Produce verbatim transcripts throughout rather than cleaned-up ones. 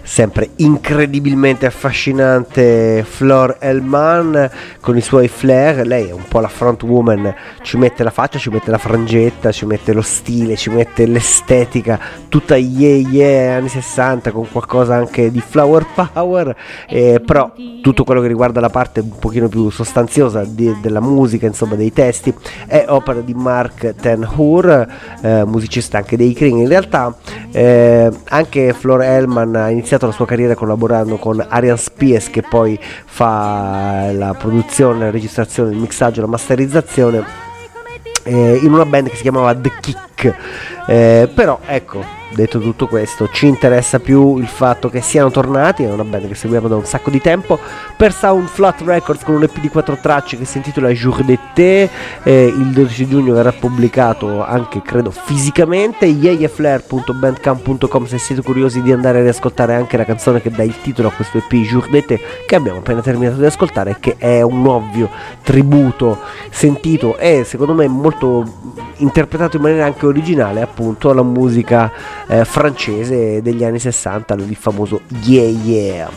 sempre incredibilmente affascinante Flor Elman con i suoi flair. Lei è un po' la front woman, ci mette la faccia, ci mette la frangetta, ci mette lo stile, ci mette l'estetica tutta yeah yeah anni sessanta, con qualcosa anche di flower power, eh, però tutto quello che riguarda la parte un pochino più sostanziosa di, della musica, insomma dei testi, è opera di Mark ten Hoor, eh, musicista anche dei Cream. In realtà eh, anche Flor Elman ha iniziato la sua carriera collaborando con Arian Spears, che poi fa la produzione, la registrazione, il mixaggio, la masterizzazione eh, in una band che si chiamava The Kick, eh, però ecco, detto tutto questo, ci interessa più il fatto che siano tornati. È una band che seguiamo da un sacco di tempo, per Sound Flat Records, con un E P di quattro tracce che si intitola Jour d'été. Eh, il dodici giugno verrà pubblicato anche, credo, fisicamente. yeyeflair punto bandcamp punto com se siete curiosi di andare ad ascoltare anche la canzone che dà il titolo a questo E P, Jour d'été, che abbiamo appena terminato di ascoltare, che è un ovvio tributo sentito e secondo me molto interpretato in maniera anche originale appunto alla musica eh, francese degli anni sessanta, il famoso yeah yeah.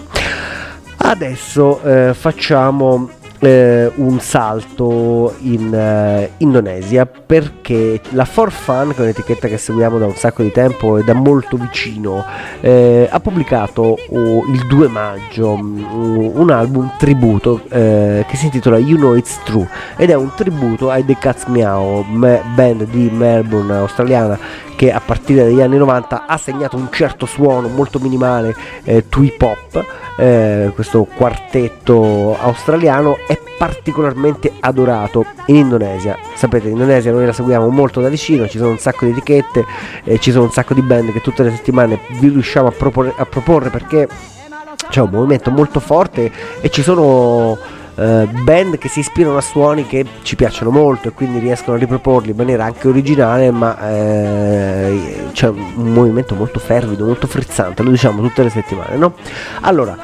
Adesso eh, facciamo eh, un salto in eh, Indonesia, perché la For Fun, che è un'etichetta che seguiamo da un sacco di tempo e da molto vicino, eh, ha pubblicato oh, il due maggio um, un album tributo eh, che si intitola You Know It's True, ed è un tributo ai The Cat's Meow, me- band di Melbourne australiana, che a partire dagli anni novanta ha segnato un certo suono molto minimale eh, twee pop. Eh, questo quartetto australiano è particolarmente adorato in Indonesia. Sapete, in Indonesia noi la seguiamo molto da vicino, ci sono un sacco di etichette, eh, ci sono un sacco di band che tutte le settimane vi riusciamo a proporre, a proporre perché c'è un movimento molto forte e ci sono Uh, band che si ispirano a suoni che ci piacciono molto e quindi riescono a riproporli in maniera anche originale, ma eh, c'è un movimento molto fervido, molto frizzante, lo diciamo tutte le settimane, no? Allora,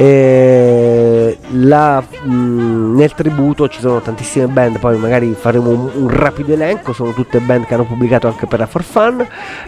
eh, la, mh, nel tributo ci sono tantissime band, poi magari faremo un, un rapido elenco. Sono tutte band che hanno pubblicato anche per la For Fun,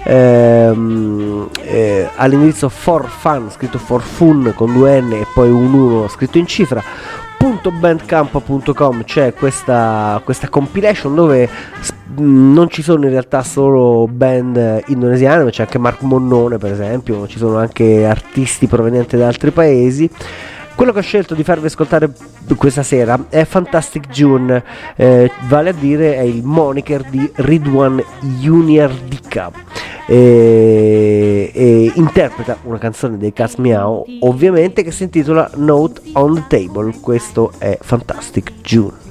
ehm, eh, all'indirizzo For Fun, scritto For Fun con due N e poi un uno scritto in cifra, .bandcamp punto com. c'è questa, questa compilation dove non ci sono in realtà solo band indonesiane, ma c'è anche Mark Monnone per esempio, ci sono anche artisti provenienti da altri paesi. Quello che ho scelto di farvi ascoltare questa sera è Fantastic June, eh, vale a dire è il moniker di Ridwan Juniardika, e, e interpreta una canzone dei Cat's Meow ovviamente, che si intitola Note on the Table. Questo è Fantastic June.